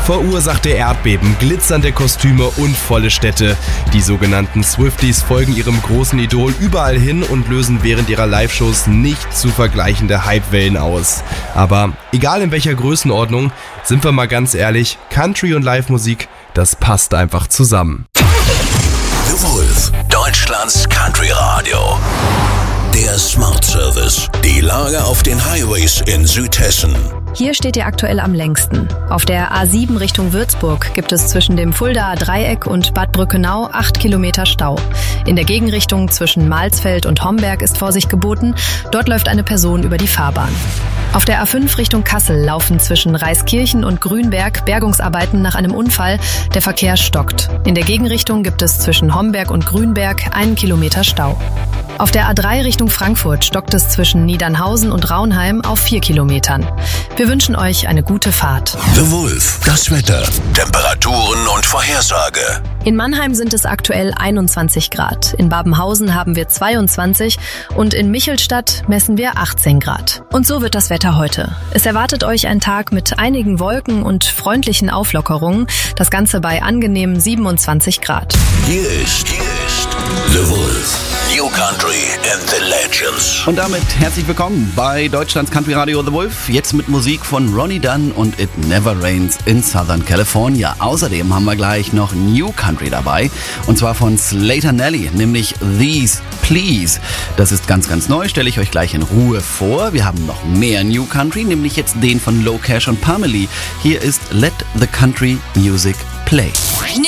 verursachte Erdbeben, glitzernde Kostüme und volle Städte. Die sogenannten Swifties folgen ihrem großen Idol überall hin und lösen während ihrer Live-Shows nicht zu vergleichende Hypewellen aus. Aber egal in welcher Größenordnung, sind wir mal ganz ehrlich, Country und Live-Musik, das passt einfach zusammen. The Wolf, Deutschlands Country Radio. Der Smart Service. Die Lage auf den Highways in Südhessen. Hier steht ihr aktuell am längsten. Auf der A7 Richtung Würzburg gibt es zwischen dem Fuldaer Dreieck und Bad Brückenau 8 Kilometer Stau. In der Gegenrichtung zwischen Malsfeld und Homberg ist Vorsicht geboten. Dort läuft eine Person über die Fahrbahn. Auf der A5 Richtung Kassel laufen zwischen Reiskirchen und Grünberg Bergungsarbeiten nach einem Unfall. Der Verkehr stockt. In der Gegenrichtung gibt es zwischen Homberg und Grünberg 1 Kilometer Stau. Auf der A3 Richtung Frankfurt stockt es zwischen Niedernhausen und Raunheim auf 4 Kilometern. Wir wünschen euch eine gute Fahrt. The Wolf, das Wetter, Temperaturen und Vorhersage. In Mannheim sind es aktuell 21 Grad. In Babenhausen haben wir 22 und in Michelstadt messen wir 18 Grad. Und so wird das Wetter heute. Es erwartet euch ein Tag mit einigen Wolken und freundlichen Auflockerungen. Das Ganze bei angenehmen 27 Grad. Hier ist The Wolf. New Country and the Legends. Und damit herzlich willkommen bei Deutschlands Country Radio The Wolf. Jetzt mit Musik von Ronnie Dunn und It Never Rains in Southern California. Außerdem haben wir gleich noch New Country dabei. Und zwar von Slater Nelly, nämlich These Please. Das ist ganz, ganz neu, stelle ich euch gleich in Ruhe vor. Wir haben noch mehr New Country, nämlich jetzt den von Low Cash und Parmalee. Hier ist Let the Country Music Play. New